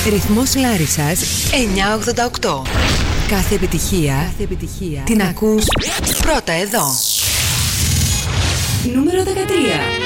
Ρυθμός Λάρισσας 988. Κάθε επιτυχία την ακούς πρώτα εδώ. Νούμερο 13.